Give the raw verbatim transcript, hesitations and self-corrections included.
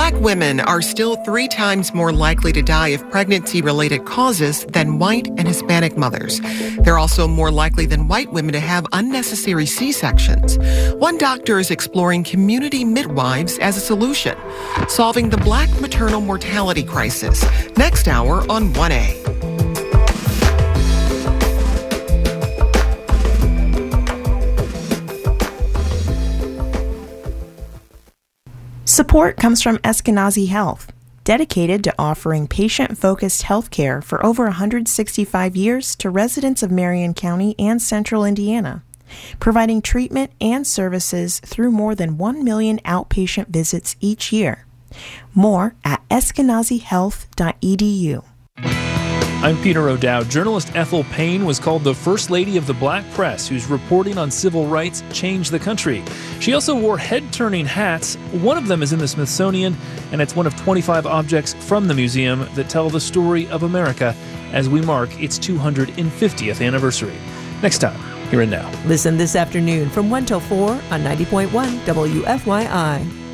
Black women are still three times more likely to die of pregnancy-related causes than white and Hispanic mothers. They're also more likely than white women to have unnecessary C-sections. One doctor is exploring community midwives as a solution, solving the Black maternal mortality crisis. Next hour on one A. Support comes from Eskenazi Health, dedicated to offering patient-focused health care for over one hundred sixty-five years to residents of Marion County and Central Indiana, providing treatment and services through more than one million outpatient visits each year. More at eskenazi health dot e d u. I'm Peter O'Dowd. Journalist Ethel Payne was called the First Lady of the Black Press, whose reporting on civil rights changed the country. She also wore head-turning hats. One of them is in the Smithsonian, and it's one of twenty-five objects from the museum that tell the story of America as we mark its two hundred fiftieth anniversary. Next time, here and now. Listen this afternoon from one till four on ninety point one W F Y I.